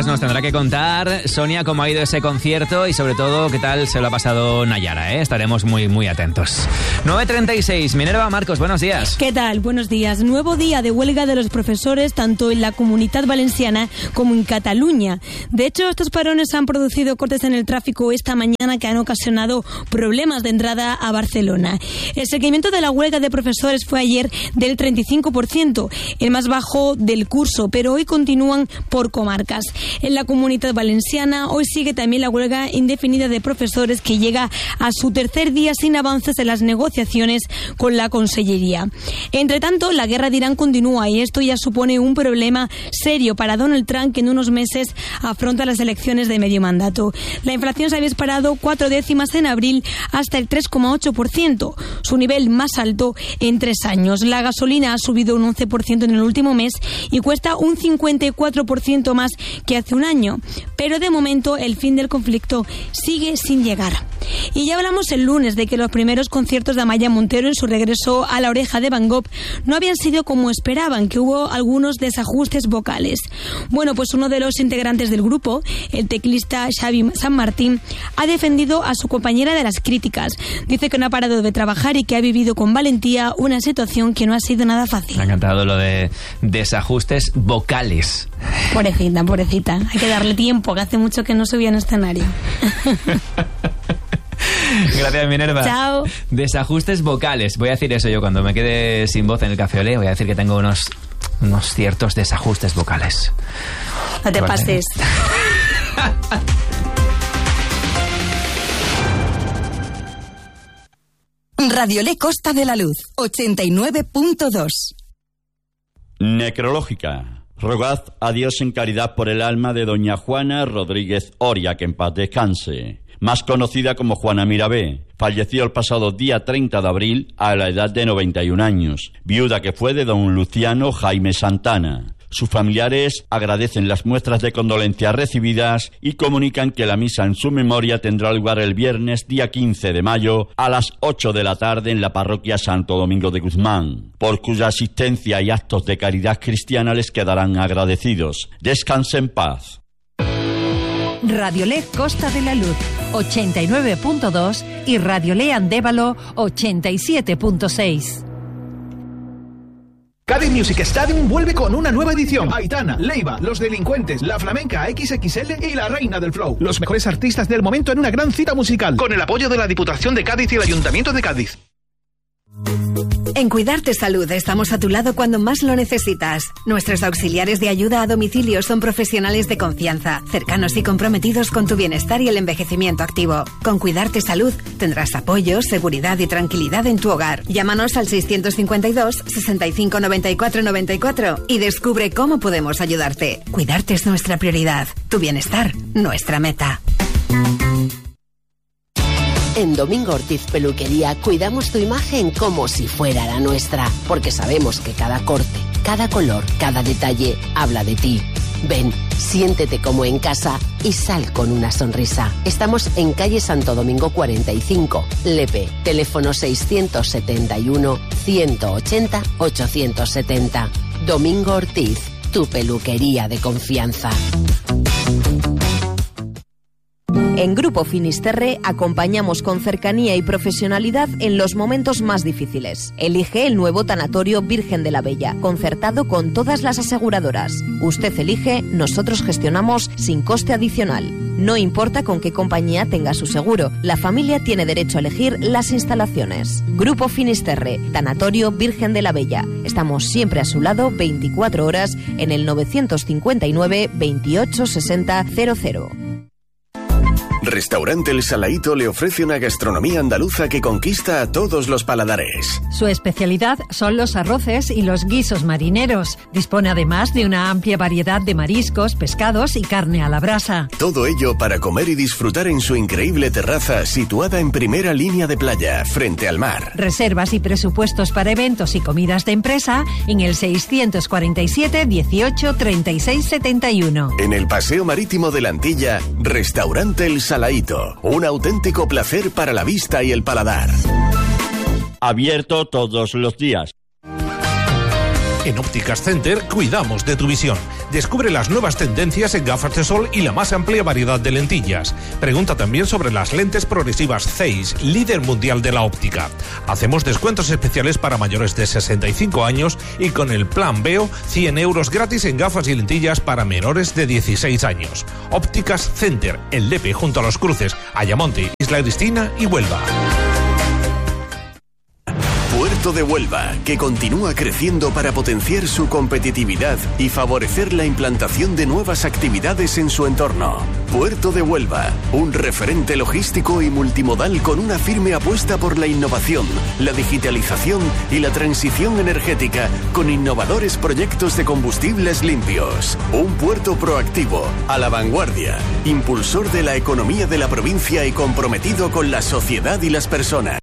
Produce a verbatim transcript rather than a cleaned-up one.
Después nos tendrá que contar Sonia cómo ha ido ese concierto y sobre todo qué tal se lo ha pasado Nayara, ¿eh? Estaremos muy, muy atentos. nueve treinta y seis, Minerva, Marcos, buenos días. ¿Qué tal? Buenos días. Nuevo día de huelga de los profesores tanto en la Comunitat Valenciana como en Cataluña. De hecho, estos parones han producido cortes en el tráfico esta mañana que han ocasionado problemas de entrada a Barcelona. El seguimiento de la huelga de profesores fue ayer del treinta y cinco por ciento, el más bajo del curso, pero hoy continúan por comarcas. En la Comunitat Valenciana hoy sigue también la huelga indefinida de profesores que llega a su tercer día sin avances en las negociaciones con la Consellería. Entre tanto, la guerra de Irán continúa y esto ya supone un problema serio para Donald Trump, que en unos meses afronta las elecciones de medio mandato. La inflación se había disparado cuatro décimas en abril hasta el tres coma ocho por ciento, su nivel más alto en tres años. La gasolina ha subido un once por ciento en el último mes y cuesta un cincuenta y cuatro por ciento más que hace un año. Pero de momento el fin del conflicto sigue sin llegar. Y ya hablamos el lunes de que los primeros conciertos de Amaia Montero en su regreso a La Oreja de Van Gogh no habían sido como esperaban, que hubo algunos desajustes vocales. Bueno, pues uno de los integrantes del grupo, el teclista Xavi San Martín, ha defendido a su compañera de las críticas. Dice que no ha parado de trabajar y que ha vivido con valentía una situación que no ha sido nada fácil. Me ha encantado lo de desajustes vocales. Pobrecita, pobrecita. Hay que darle tiempo, que hace mucho que no subía en escenario. Gracias, Minerva. Chao. Desajustes vocales. Voy a decir eso yo cuando me quede sin voz en el Café Olé. Voy a decir que tengo unos, unos ciertos desajustes vocales. No te ¿Vale? pases. Radiolé Costa de la Luz, ochenta y nueve punto dos. Necrológica. Rogad a Dios en caridad por el alma de doña Juana Rodríguez Oria, que en paz descanse. Más conocida como Juana Mirabé, falleció el pasado día treinta de abril a la edad de noventa y un años, viuda que fue de don Luciano Jaime Santana. Sus familiares agradecen las muestras de condolencia recibidas y comunican que la misa en su memoria tendrá lugar el viernes día quince de mayo a las ocho de la tarde en la parroquia Santo Domingo de Guzmán, por cuya asistencia y actos de caridad cristiana les quedarán agradecidos. Descanse en paz. Radiolé Costa de la Luz, ochenta y nueve punto dos y Radiolé Andévalo, ochenta y siete punto seis. Cádiz Music Stadium vuelve con una nueva edición. Aitana, Leiva, Los Delincuentes, La Flamenca equis equis ele y La Reina del Flow. Los mejores artistas del momento en una gran cita musical. Con el apoyo de la Diputación de Cádiz y el Ayuntamiento de Cádiz. En Cuidarte Salud estamos a tu lado cuando más lo necesitas. Nuestros auxiliares de ayuda a domicilio son profesionales de confianza, cercanos y comprometidos con tu bienestar y el envejecimiento activo. Con Cuidarte Salud tendrás apoyo, seguridad y tranquilidad en tu hogar. Llámanos al seiscientos cincuenta y dos, sesenta y cinco, noventa y cuatro, noventa y cuatro y descubre cómo podemos ayudarte. Cuidarte es nuestra prioridad. Tu bienestar, nuestra meta. En Domingo Ortiz Peluquería cuidamos tu imagen como si fuera la nuestra, porque sabemos que cada corte, cada color, cada detalle habla de ti. Ven, siéntete como en casa y sal con una sonrisa. Estamos en calle Santo Domingo cuarenta y cinco, Lepe, teléfono seiscientos setenta y uno, ciento ochenta, ochocientos setenta. Domingo Ortiz, tu peluquería de confianza. En Grupo Finisterre acompañamos con cercanía y profesionalidad en los momentos más difíciles. Elige el nuevo tanatorio Virgen de la Bella, concertado con todas las aseguradoras. Usted elige, nosotros gestionamos sin coste adicional. No importa con qué compañía tenga su seguro, la familia tiene derecho a elegir las instalaciones. Grupo Finisterre, Tanatorio Virgen de la Bella. Estamos siempre a su lado veinticuatro horas en el novecientos cincuenta y nueve, veintiocho, sesenta, cero cero. Restaurante El Salaíto le ofrece una gastronomía andaluza que conquista a todos los paladares. Su especialidad son los arroces y los guisos marineros. Dispone además de una amplia variedad de mariscos, pescados y carne a la brasa. Todo ello para comer y disfrutar en su increíble terraza situada en primera línea de playa, frente al mar. Reservas y presupuestos para eventos y comidas de empresa en el seiscientos cuarenta y siete, dieciocho, treinta y seis, setenta y uno. En el Paseo Marítimo de la Antilla, Restaurante El Salaíto, un auténtico placer para la vista y el paladar. Abierto todos los días. En Ópticas Center cuidamos de tu visión. Descubre las nuevas tendencias en gafas de sol y la más amplia variedad de lentillas. Pregunta también sobre las lentes progresivas Zeiss, líder mundial de la óptica. Hacemos descuentos especiales para mayores de sesenta y cinco años y con el plan Veo, cien euros gratis en gafas y lentillas para menores de dieciséis años. Ópticas Center, el Lepe junto a los cruces, Ayamonte, Isla Cristina y Huelva. Puerto de Huelva, que continúa creciendo para potenciar su competitividad y favorecer la implantación de nuevas actividades en su entorno. Puerto de Huelva, un referente logístico y multimodal con una firme apuesta por la innovación, la digitalización y la transición energética con innovadores proyectos de combustibles limpios. Un puerto proactivo, a la vanguardia, impulsor de la economía de la provincia y comprometido con la sociedad y las personas.